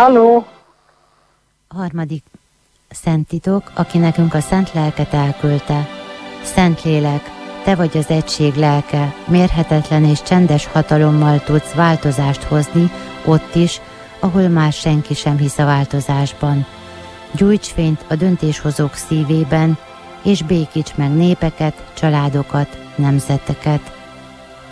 Halló! Harmadik szent titok, aki nekünk a szent lelket elküldte. Szentlélek, te vagy az egység lelke, mérhetetlen és csendes hatalommal tudsz változást hozni ott is, ahol már senki sem hisz a változásban. Gyújts fényt a döntéshozók szívében, és békíts meg népeket, családokat, nemzeteket.